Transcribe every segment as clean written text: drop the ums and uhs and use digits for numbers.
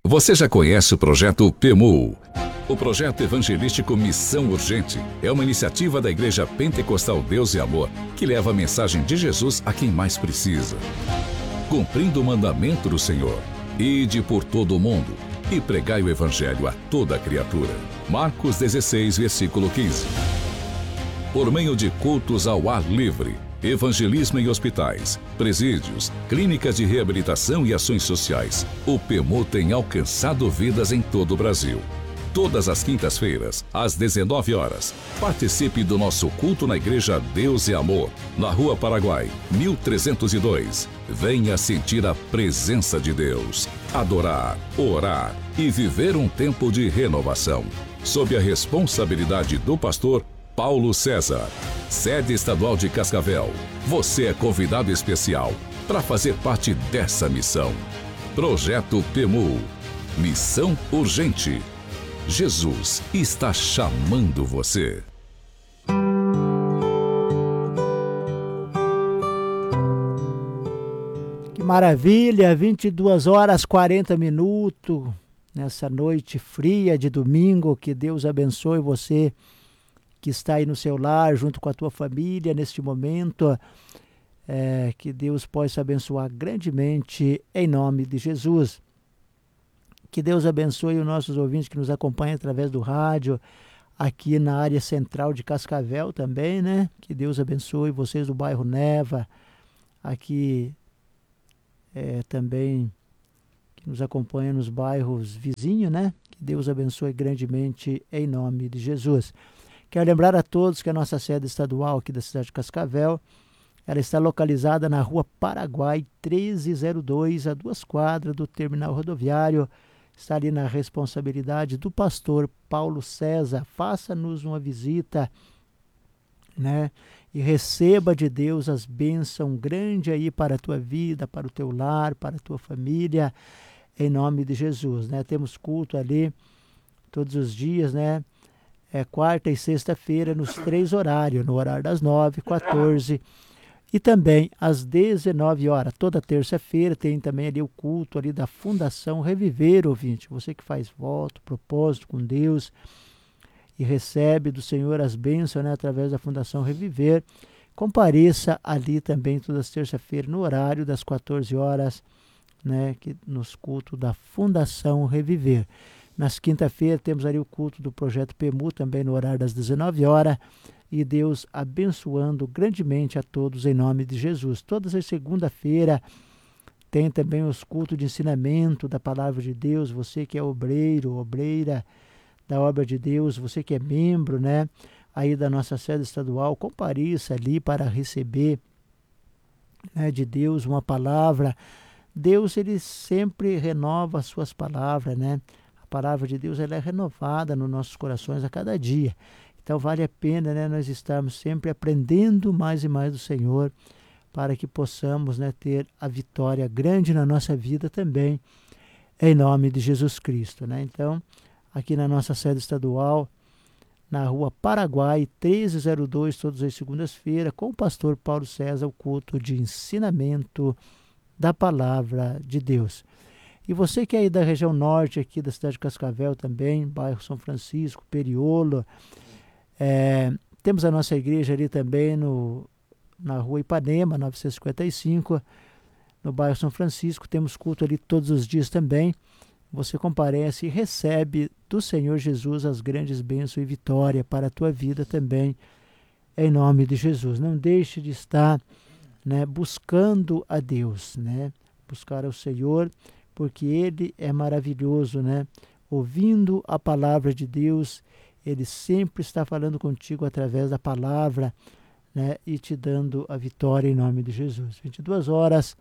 Você já conhece o projeto PEMU? O projeto evangelístico Missão Urgente é uma iniciativa da Igreja Pentecostal Deus e Amor que leva a mensagem de Jesus a quem mais precisa. Cumprindo o mandamento do Senhor, ide por todo o mundo e pregai o evangelho a toda criatura. Marcos 16, versículo 15. Por meio de cultos ao ar livre, evangelismo em hospitais, presídios, clínicas de reabilitação e ações sociais, o PEMU tem alcançado vidas em todo o Brasil. Todas as quintas-feiras, às 19 horas, participe do nosso culto na Igreja Deus e Amor, na Rua Paraguai, 1302. Venha sentir a presença de Deus, adorar, orar e viver um tempo de renovação. Sob a responsabilidade do pastor Paulo César, sede estadual de Cascavel. Você é convidado especial para fazer parte dessa missão. Projeto PEMU. Missão Urgente. Jesus está chamando você. Que maravilha, 22 horas 40 minutos, nessa noite fria de domingo. Que Deus abençoe você que está aí no seu lar, junto com a tua família, neste momento. Que Deus possa abençoar grandemente, em nome de Jesus. Que Deus abençoe os nossos ouvintes que nos acompanham através do rádio, aqui na área central de Cascavel também, né? Que Deus abençoe vocês do bairro Neva, aqui também, que nos acompanham nos bairros vizinhos, né? Que Deus abençoe grandemente, em nome de Jesus. Quero lembrar a todos que a nossa sede estadual aqui da cidade de Cascavel, ela está localizada na Rua Paraguai 1302, a 2 quadras do terminal rodoviário. Está ali na responsabilidade do pastor Paulo César. Faça-nos uma visita, né? E receba de Deus as bênçãos grandes aí para a tua vida, para o teu lar, para a tua família, em nome de Jesus, né? Temos culto ali todos os dias, né? Quarta e sexta-feira nos 3 horários, no horário das 9, 14 e também às 19 horas. Toda terça-feira tem também ali o culto ali da Fundação Reviver, ouvinte. Você que faz voto, propósito com Deus e recebe do Senhor as bênçãos, né, através da Fundação Reviver, compareça ali também todas as terça-feiras no horário das 14 horas, né, nos cultos da Fundação Reviver. Nas quinta-feiras temos ali o culto do Projeto PEMU, também no horário das 19 horas. E Deus abençoando grandemente a todos em nome de Jesus. Todas as segunda-feira tem também os cultos de ensinamento da palavra de Deus. Você que é obreiro, obreira da obra de Deus, você que é membro, né, aí da nossa sede estadual, compareça ali para receber, né, de Deus uma palavra. Deus, ele sempre renova as suas palavras, né? A palavra de Deus, ela é renovada nos nossos corações a cada dia. Então vale a pena, né, nós estarmos sempre aprendendo mais e mais do Senhor, para que possamos, né, ter a vitória grande na nossa vida também, em nome de Jesus Cristo, né? Então, aqui na nossa sede estadual, na Rua Paraguai, 1302, todas as segundas-feiras, com o pastor Paulo César, o culto de ensinamento da palavra de Deus. E você que é aí da região norte, aqui da cidade de Cascavel também, bairro São Francisco, Periolo, temos a nossa igreja ali também na Rua Ipanema, 955, no bairro São Francisco. Temos culto ali todos os dias também. Você comparece e recebe do Senhor Jesus as grandes bênçãos e vitória para a tua vida também, em nome de Jesus. Não deixe de estar, né, buscando a Deus, né? Buscar ao Senhor, porque Ele é maravilhoso, né? Ouvindo a palavra de Deus, Ele sempre está falando contigo através da palavra, né? E te dando a vitória em nome de Jesus. 22 horas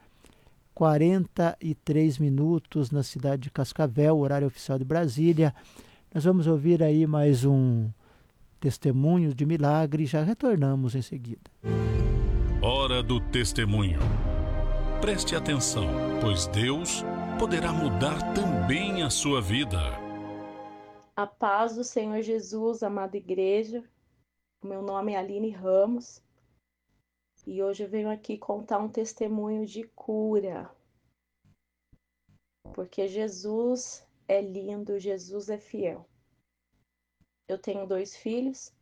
43 minutos na cidade de Cascavel, horário oficial de Brasília. Nós vamos ouvir aí mais um testemunho de milagre e já retornamos em seguida. Hora do testemunho. Preste atenção, pois Deus poderá mudar também a sua vida. A paz do Senhor Jesus, amada igreja. Meu nome é Aline Ramos e hoje eu venho aqui contar um testemunho de cura. Porque Jesus, é lindo, Jesus é fiel. Eu tenho 2 filhos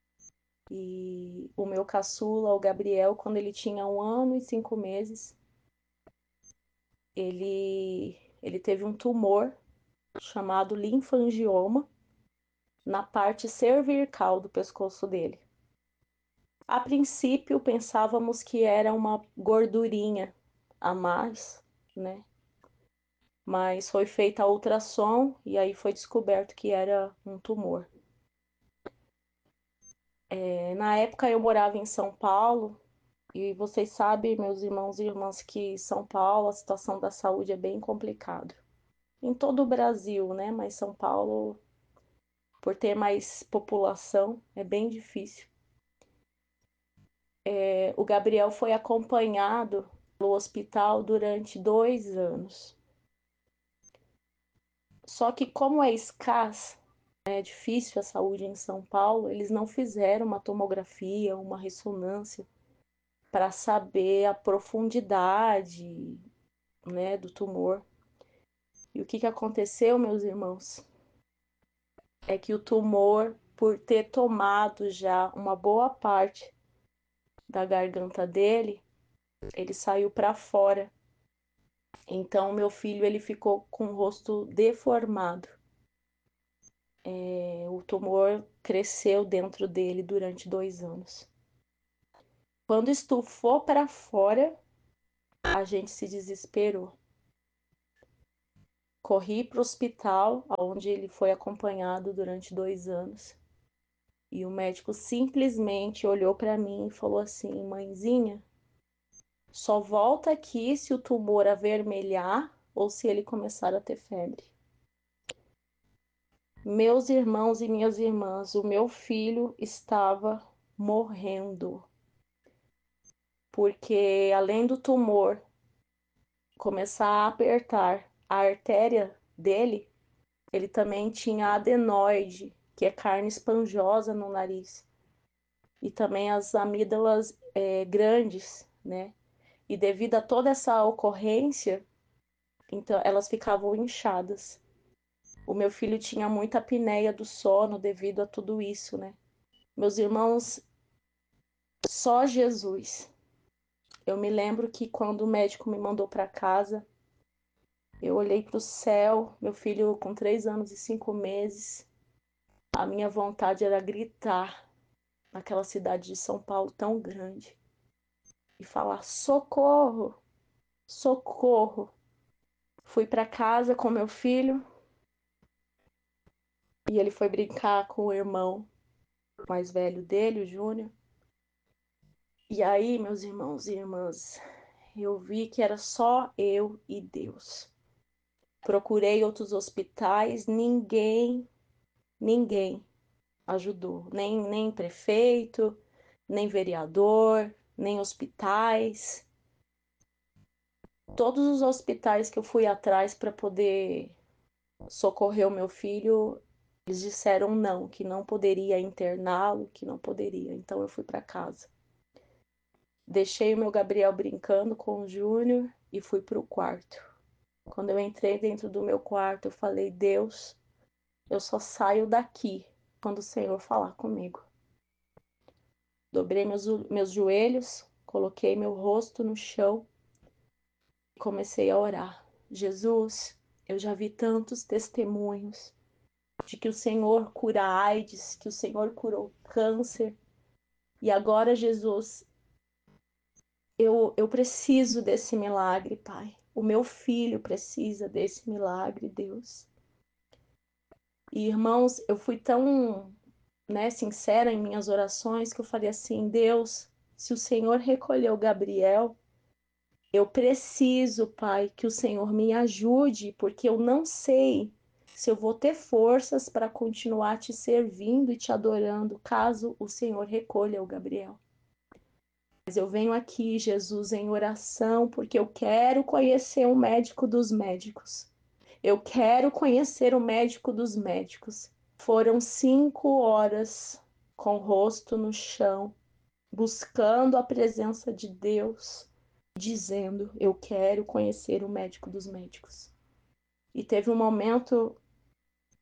e o meu caçula, o Gabriel, quando ele tinha 1 ano e 5 meses, ele teve um tumor chamado linfangioma na parte cervical do pescoço dele. A princípio, pensávamos que era uma gordurinha a mais, né? Mas foi feita a ultrassom e aí foi descoberto que era um tumor. Na época eu morava em São Paulo e vocês sabem, meus irmãos e irmãs, que São Paulo, a situação da saúde é bem complicada. Em todo o Brasil, né? Mas São Paulo, por ter mais população, é bem difícil. O Gabriel foi acompanhado no hospital durante 2 anos. Só que como é escasso, é difícil a saúde em São Paulo, eles não fizeram uma tomografia, uma ressonância para saber a profundidade, né, do tumor. E o que aconteceu, meus irmãos? É que o tumor, por ter tomado já uma boa parte da garganta dele, ele saiu para fora. Então, meu filho ele ficou com o rosto deformado. O tumor cresceu dentro dele durante 2 anos. Quando estufou para fora, a gente se desesperou. Corri para o hospital, onde ele foi acompanhado durante 2 anos. E o médico simplesmente olhou para mim e falou assim: mãezinha, só volta aqui se o tumor avermelhar ou se ele começar a ter febre. Meus irmãos e minhas irmãs, o meu filho estava morrendo. Porque além do tumor começar a apertar a artéria dele, ele também tinha adenoide, que é carne esponjosa no nariz. E também as amígdalas grandes, né? E devido a toda essa ocorrência, então elas ficavam inchadas. O meu filho tinha muita apneia do sono devido a tudo isso, né? Meus irmãos, só Jesus. Eu me lembro que quando o médico me mandou para casa, eu olhei para o céu, meu filho com 3 anos e 5 meses. A minha vontade era gritar naquela cidade de São Paulo tão grande e falar: socorro, socorro. Fui para casa com meu filho e ele foi brincar com o irmão mais velho dele, o Júnior. E aí, meus irmãos e irmãs, eu vi que era só eu e Deus. Procurei outros hospitais, ninguém ajudou. Nem prefeito, nem vereador, nem hospitais. Todos os hospitais que eu fui atrás para poder socorrer o meu filho, eles disseram não, que não poderia interná-lo, que não poderia. Então eu fui para casa. Deixei o meu Gabriel brincando com o Júnior e fui para o quarto. Quando eu entrei dentro do meu quarto, eu falei: Deus, eu só saio daqui quando o Senhor falar comigo. Dobrei meus joelhos, coloquei meu rosto no chão e comecei a orar. Jesus, eu já vi tantos testemunhos de que o Senhor cura AIDS, que o Senhor curou câncer. E agora, Jesus, eu preciso desse milagre, Pai. O meu filho precisa desse milagre, Deus. E, irmãos, eu fui tão, sincera em minhas orações que eu falei assim: Deus, se o Senhor recolheu Gabriel, eu preciso, Pai, que o Senhor me ajude, porque eu não sei se eu vou ter forças para continuar te servindo e te adorando, caso o Senhor recolha o Gabriel. Mas eu venho aqui, Jesus, em oração, porque eu quero conhecer o médico dos médicos. Eu quero conhecer o médico dos médicos. Foram 5 horas com o rosto no chão, buscando a presença de Deus, dizendo: eu quero conhecer o médico dos médicos. E teve um momento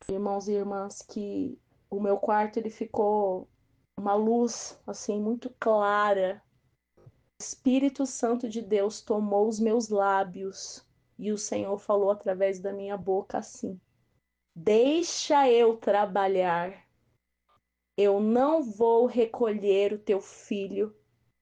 irmãos e irmãs, que o meu quarto ele ficou uma luz assim muito clara. O Espírito Santo de Deus tomou os meus lábios e o Senhor falou através da minha boca assim: Deixa eu trabalhar. Eu não vou recolher o teu filho.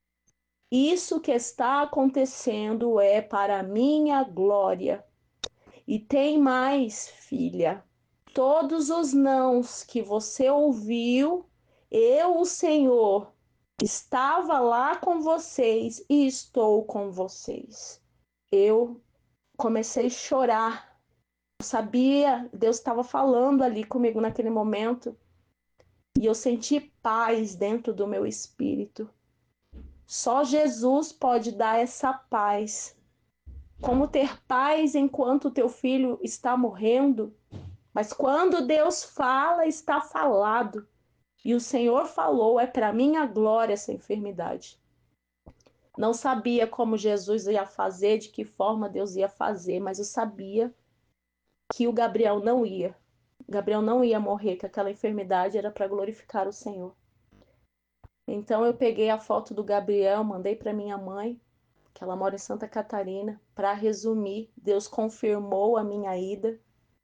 Isso que está acontecendo é para a minha glória. E tem mais, filha. Todos os nãos que você ouviu, eu, o Senhor, estava lá com vocês e estou com vocês. Eu comecei a chorar. Eu sabia, Deus estava falando ali comigo naquele momento. E eu senti paz dentro do meu espírito. Só Jesus pode dar essa paz. Como ter paz enquanto o teu filho está morrendo. Mas quando Deus fala, está falado. E o Senhor falou, é para minha glória essa enfermidade. Não sabia como Jesus ia fazer, de que forma Deus ia fazer, mas eu sabia que o Gabriel não ia. Gabriel não ia morrer, que aquela enfermidade era para glorificar o Senhor. Então eu peguei a foto do Gabriel, mandei para minha mãe, que ela mora em Santa Catarina. Para resumir, Deus confirmou a minha ida.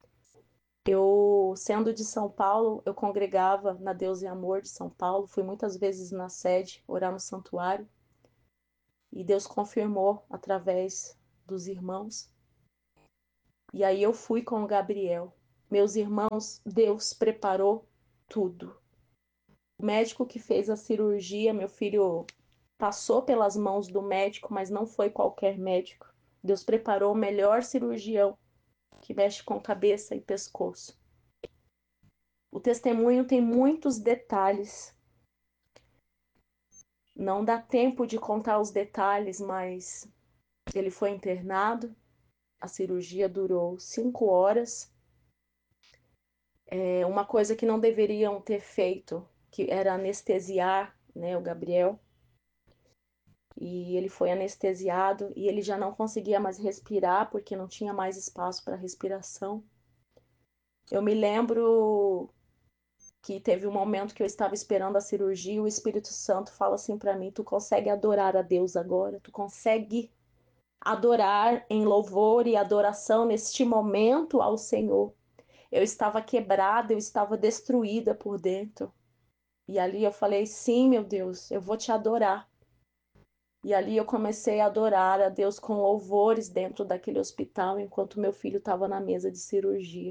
Eu, sendo de São Paulo, eu congregava na Deus e Amor de São Paulo, fui muitas vezes na sede, orar no santuário, e Deus confirmou através dos irmãos. E aí eu fui com o Gabriel. Meus irmãos, Deus preparou tudo. O médico que fez a cirurgia, meu filho passou pelas mãos do médico, mas não foi qualquer médico. Deus preparou o melhor cirurgião que mexe com cabeça e pescoço. O testemunho tem muitos detalhes. Não dá tempo de contar os detalhes, mas ele foi internado. A cirurgia durou 5 horas. Uma coisa que não deveriam ter feito, que era anestesiar, né, o Gabriel. E ele foi anestesiado e ele já não conseguia mais respirar porque não tinha mais espaço para respiração. Eu me lembro que teve um momento que eu estava esperando a cirurgia e o Espírito Santo fala assim para mim: tu consegue adorar a Deus agora? Tu consegue adorar em louvor e adoração neste momento ao Senhor? Eu estava quebrada, eu estava destruída por dentro. E ali eu falei: sim, meu Deus, eu vou te adorar. E ali eu comecei a adorar a Deus com louvores dentro daquele hospital, enquanto meu filho estava na mesa de cirurgia.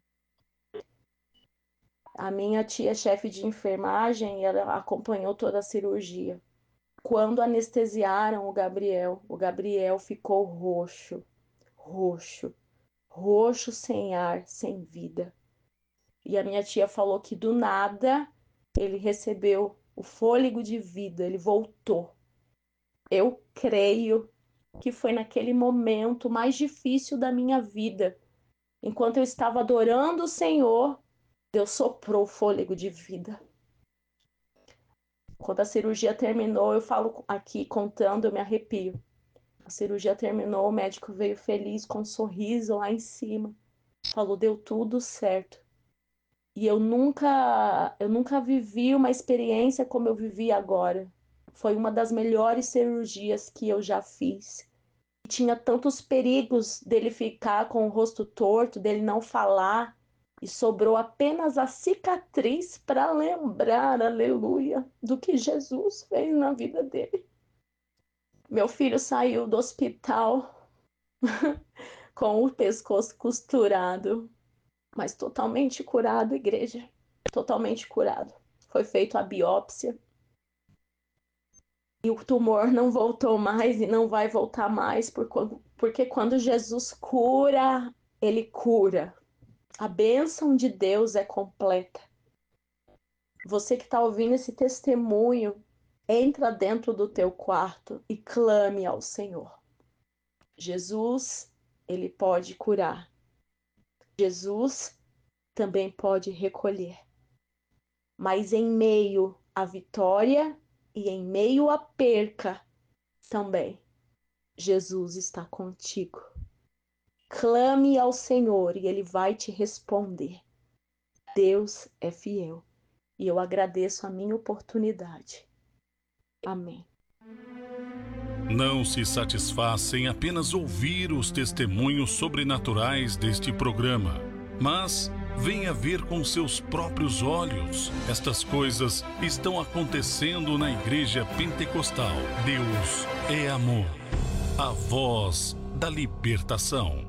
A minha tia, chefe de enfermagem, ela acompanhou toda a cirurgia. Quando anestesiaram o Gabriel ficou roxo, roxo, roxo, sem ar, sem vida. E a minha tia falou que do nada ele recebeu o fôlego de vida, ele voltou. Eu creio que foi naquele momento mais difícil da minha vida. Enquanto eu estava adorando o Senhor, Deus soprou o fôlego de vida. Quando a cirurgia terminou, eu falo aqui contando, eu me arrepio. A cirurgia terminou, o médico veio feliz, com um sorriso lá em cima. Falou, deu tudo certo. E eu nunca vivi uma experiência como eu vivi agora. Foi uma das melhores cirurgias que eu já fiz. Tinha tantos perigos dele ficar com o rosto torto, dele não falar, e sobrou apenas a cicatriz para lembrar, aleluia, do que Jesus fez na vida dele. Meu filho saiu do hospital com o pescoço costurado, mas totalmente curado, igreja, totalmente curado. Foi feita a biópsia e o tumor não voltou mais e não vai voltar mais, porque quando Jesus cura, ele cura. A bênção de Deus é completa. Você que está ouvindo esse testemunho, entra dentro do teu quarto e clame ao Senhor. Jesus, ele pode curar. Jesus também pode recolher. Mas em meio à vitória e em meio à perca também, Jesus está contigo. Clame ao Senhor e ele vai te responder. Deus é fiel e eu agradeço a minha oportunidade. Amém. Não se satisfaça em apenas ouvir os testemunhos sobrenaturais deste programa, mas venha ver com seus próprios olhos. Estas coisas estão acontecendo na Igreja Pentecostal. Deus é amor. A voz da libertação.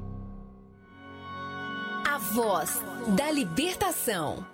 A voz da libertação.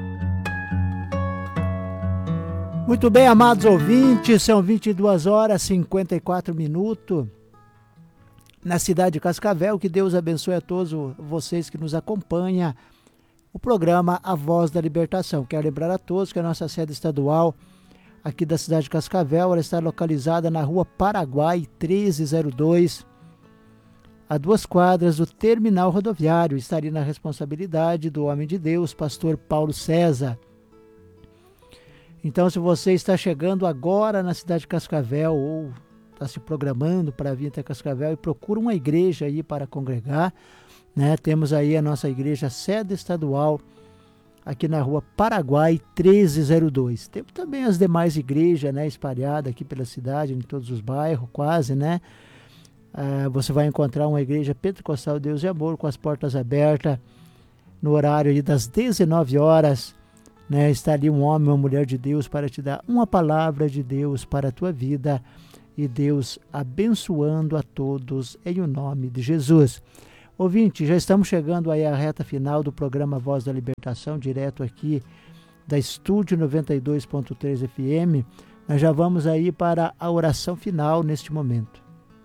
Muito bem, amados ouvintes, são 22 horas e 54 minutos na cidade de Cascavel. Que Deus abençoe a todos vocês que nos acompanham. O programa A Voz da Libertação. Quero lembrar a todos que a nossa sede estadual aqui da cidade de Cascavel, ela está localizada na Rua Paraguai 1302, a 2 quadras do terminal rodoviário. Estaria na responsabilidade do homem de Deus, pastor Paulo César. Então, se você está chegando agora na cidade de Cascavel ou está se programando para vir até Cascavel, e procura uma igreja aí para congregar, né? Temos aí a nossa igreja sede estadual aqui na Rua Paraguai 1302. Temos também as demais igrejas, né, espalhadas aqui pela cidade, em todos os bairros, quase, né? Você vai encontrar uma igreja Pentecostal Deus e Amor com as portas abertas no horário aí das 19 horas. Né, está ali um homem, uma mulher de Deus para te dar uma palavra de Deus para a tua vida, e Deus abençoando a todos em o nome de Jesus. Ouvinte, já estamos chegando aí à reta final do programa Voz da Libertação, direto aqui da Estúdio 92.3 FM. Nós já vamos aí para a oração final neste momento.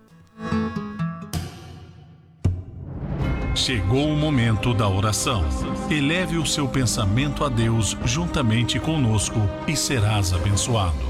Chegou o momento da oração. Eleve o seu pensamento a Deus juntamente conosco e serás abençoado.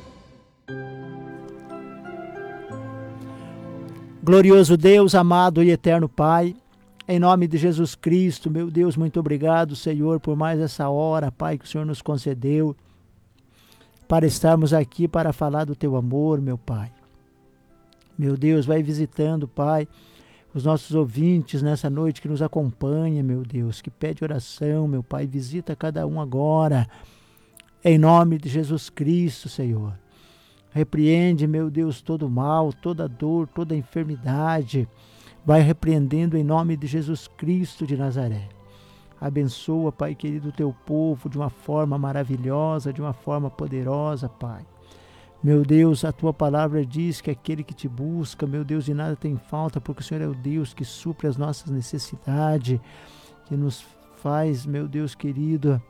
Glorioso Deus, amado e eterno Pai, em nome de Jesus Cristo, meu Deus, muito obrigado, Senhor, por mais essa hora, Pai, que o Senhor nos concedeu para estarmos aqui para falar do Teu amor, meu Pai. Meu Deus, vai visitando, Pai, os nossos ouvintes nessa noite que nos acompanha, meu Deus, que pede oração, meu Pai, visita cada um agora, em nome de Jesus Cristo, Senhor. Repreende, meu Deus, todo mal, toda dor, toda enfermidade, vai repreendendo em nome de Jesus Cristo de Nazaré. Abençoa, Pai querido, o Teu povo de uma forma maravilhosa, de uma forma poderosa, Pai. Meu Deus, a Tua palavra diz que aquele que Te busca, meu Deus, de nada tem falta, porque o Senhor é o Deus que supre as nossas necessidades, que nos faz, meu Deus querido,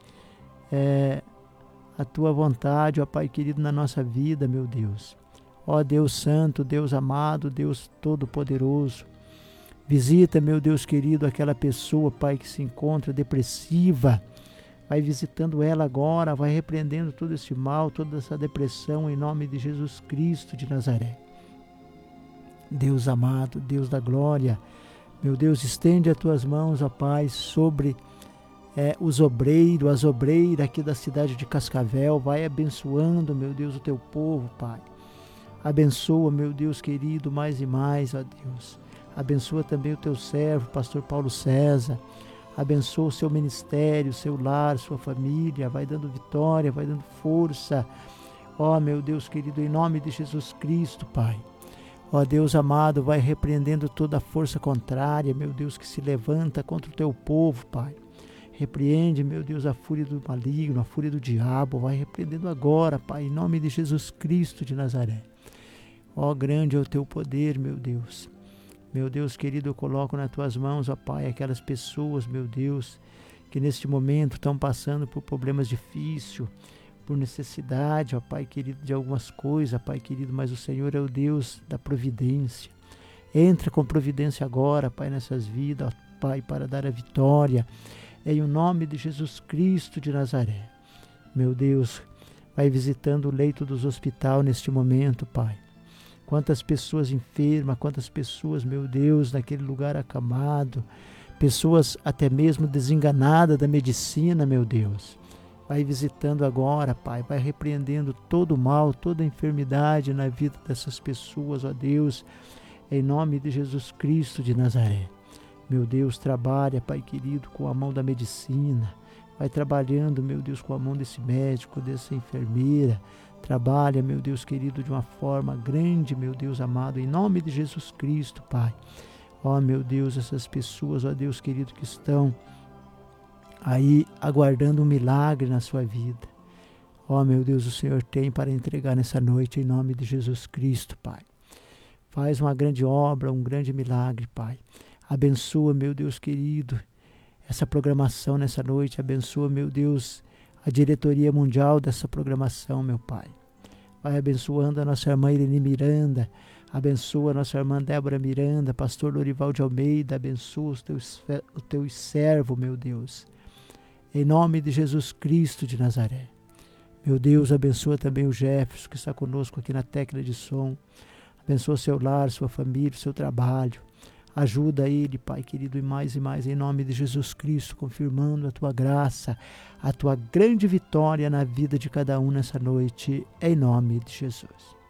a Tua vontade, ó Pai querido, na nossa vida, meu Deus. Ó Deus Santo, Deus amado, Deus Todo-Poderoso, visita, meu Deus querido, aquela pessoa, Pai, que se encontra depressiva. Vai visitando ela agora, vai repreendendo todo esse mal, toda essa depressão, em nome de Jesus Cristo de Nazaré. Deus amado, Deus da glória, meu Deus, estende as Tuas mãos, ó Pai, sobre os obreiros, as obreiras aqui da cidade de Cascavel. Vai abençoando, meu Deus, o Teu povo, Pai. Abençoa, meu Deus querido, mais e mais, ó Deus. Abençoa também o Teu servo, pastor Paulo César. Abençoa o seu ministério, o seu lar, sua família, vai dando vitória, vai dando força. Ó, meu Deus querido, em nome de Jesus Cristo, Pai. Ó Deus amado, vai repreendendo toda a força contrária, meu Deus, que se levanta contra o Teu povo, Pai. Repreende, meu Deus, a fúria do maligno, a fúria do diabo, vai repreendendo agora, Pai, em nome de Jesus Cristo de Nazaré. Ó, grande é o Teu poder, meu Deus. Meu Deus querido, eu coloco nas Tuas mãos, ó Pai, aquelas pessoas, meu Deus, que neste momento estão passando por problemas difíceis, por necessidade, ó Pai querido, de algumas coisas, Pai querido, mas o Senhor é o Deus da providência. Entra com providência agora, Pai, nessas vidas, ó Pai, para dar a vitória, em o nome de Jesus Cristo de Nazaré. Meu Deus, vai visitando o leito dos hospitais neste momento, Pai. Quantas pessoas enfermas, quantas pessoas, meu Deus, naquele lugar acamado, pessoas até mesmo desenganadas da medicina, meu Deus. Vai visitando agora, Pai, vai repreendendo todo o mal, toda a enfermidade na vida dessas pessoas, ó Deus, em nome de Jesus Cristo de Nazaré. Meu Deus, trabalha, Pai querido, com a mão da medicina, vai trabalhando, meu Deus, com a mão desse médico, dessa enfermeira. Trabalha, meu Deus querido, de uma forma grande, meu Deus amado, em nome de Jesus Cristo, Pai. Ó, meu Deus, essas pessoas, ó Deus querido, que estão aí aguardando um milagre na sua vida. Ó, meu Deus, o Senhor tem para entregar nessa noite, em nome de Jesus Cristo, Pai. Faz uma grande obra, um grande milagre, Pai. Abençoa, meu Deus querido, essa programação nessa noite. Abençoa, meu Deus, a diretoria mundial dessa programação, meu Pai. Vai abençoando a nossa irmã Irene Miranda. Abençoa a nossa irmã Débora Miranda, pastor Lorival de Almeida. Abençoa o teu servo, meu Deus. Em nome de Jesus Cristo de Nazaré. Meu Deus, abençoa também o Jefferson, que está conosco aqui na técnica de som. Abençoa seu lar, sua família, seu trabalho. Ajuda ele, Pai querido, e mais, em nome de Jesus Cristo, confirmando a tua graça, a tua grande vitória na vida de cada um nessa noite, em nome de Jesus.